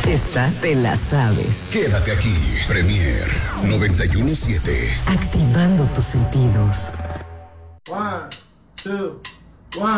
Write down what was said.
Esta te la sabes. Quédate aquí. Premier 91.7. Activando tus sentidos. 1, 2.